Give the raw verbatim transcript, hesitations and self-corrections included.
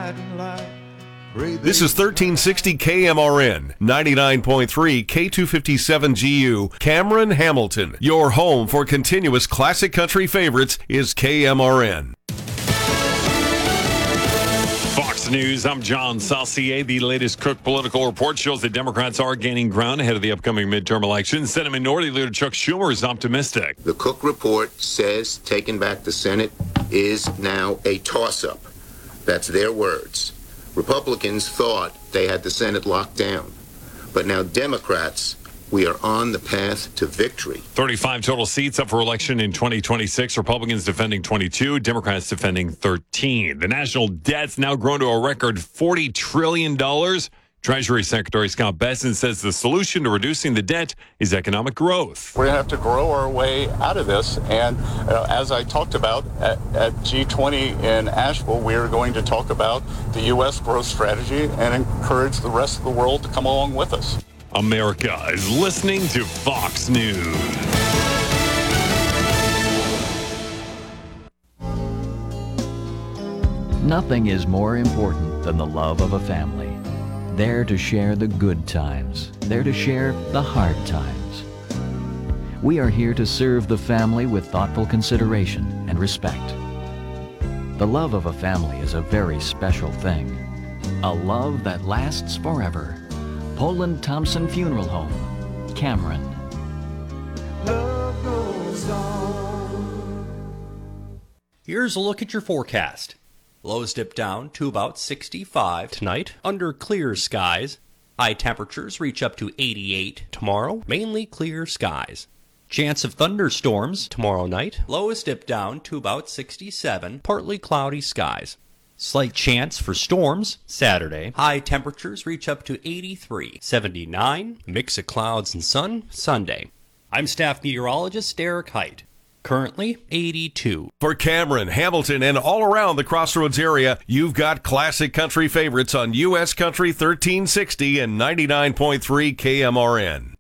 guiding light. This is thirteen sixty K M R N, ninety-nine point three K two fifty-seven G U, Cameron, Hamilton. Your home for continuous classic country favorites is K M R N. Fox News, I'm John Saucier. The latest Cook political report shows that Democrats are gaining ground ahead of the upcoming midterm elections. Senate Minority Leader Chuck Schumer is optimistic. The Cook report says taking back the Senate is now a toss-up. That's their words. Republicans thought they had the Senate locked down, but now Democrats, we are on the path to victory. thirty-five total seats up for election in twenty twenty-six. Republicans defending twenty-two, Democrats defending thirteen. The national debt's now grown to a record forty trillion dollars. Treasury Secretary Scott Bessent says the solution to reducing the debt is economic growth. We're going to have to grow our way out of this. And uh, as I talked about at, at G twenty in Asheville, we are going to talk about the U S growth strategy and encourage the rest of the world to come along with us. America is listening to Fox News. Nothing is more important than the love of a family. There to share the good times, there to share the hard times. We are here to serve the family with thoughtful consideration and respect. The love of a family is a very special thing. A love that lasts forever. Poland Thompson Funeral Home, Cameron. Love goes on. Here's a look at your forecast. Lows dip down to about sixty-five tonight, under clear skies. High temperatures reach up to eighty-eight tomorrow, mainly clear skies. Chance of thunderstorms tomorrow night. Lows dip down to about sixty-seven, partly cloudy skies. Slight chance for storms Saturday. High temperatures reach up to eighty-three, seventy-nine, mix of clouds and sun Sunday. I'm staff meteorologist Derek Height. Currently eighty-two. For Cameron, Hamilton, and all around the Crossroads area, you've got classic country favorites on U S Country thirteen sixty and ninety-nine point three K M R N.